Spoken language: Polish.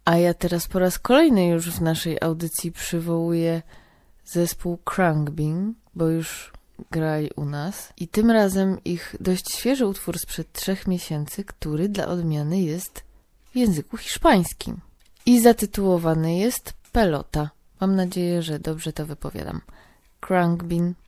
A ja teraz po raz kolejny już w naszej audycji przywołuję zespół Khruangbin, bo już grali u nas. I tym razem ich dość świeży utwór sprzed 3 miesięcy, który dla odmiany jest w języku hiszpańskim. I zatytułowany jest Pelota. Mam nadzieję, że dobrze to wypowiadam. Khruangbin,